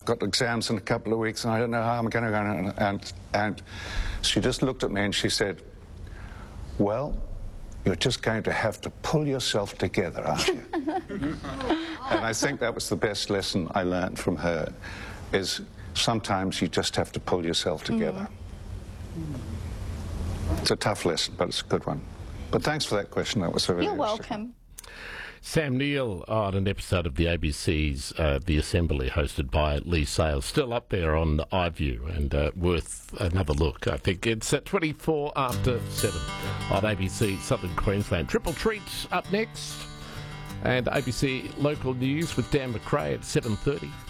got exams in a couple of weeks and I don't know how I'm going to go. And she just looked at me and she said, well, you're just going to have to pull yourself together, aren't you? And I think that was the best lesson I learned from her, is sometimes you just have to pull yourself together. It's a tough lesson, but it's a good one. But thanks for that question. That was a really You're welcome. Sam Neill on an episode of the ABC's The Assembly, hosted by Lee Sales, still up there on iView and worth another look. I think it's at 24 after 7 on ABC Southern Queensland. Triple Treat up next, and ABC Local News with Dan McRae at 7:30.